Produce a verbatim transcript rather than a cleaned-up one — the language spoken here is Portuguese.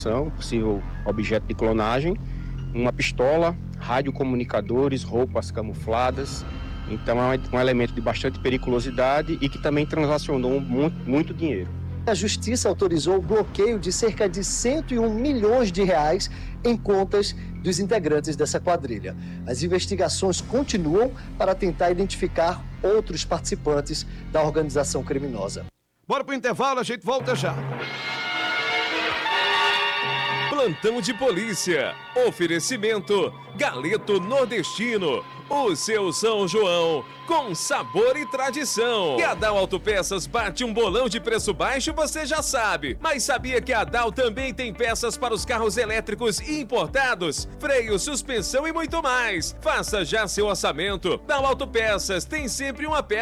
possível objeto de clonagem, uma pistola, radiocomunicadores, roupas camufladas. Então é um elemento de bastante periculosidade e que também transacionou muito, muito dinheiro. A Justiça autorizou o bloqueio de cerca de cento e um milhões de reais em contas dos integrantes dessa quadrilha. As investigações continuam para tentar identificar outros participantes da organização criminosa. Bora pro intervalo, a gente volta já. Plantão de polícia. Oferecimento Galeto Nordestino. O seu São João, com sabor e tradição. Que a Dal Autopeças bate um bolão de preço baixo, você já sabe. Mas sabia que a Dal também tem peças para os carros elétricos e importados? Freio, suspensão e muito mais. Faça já seu orçamento. Dal Autopeças tem sempre uma peça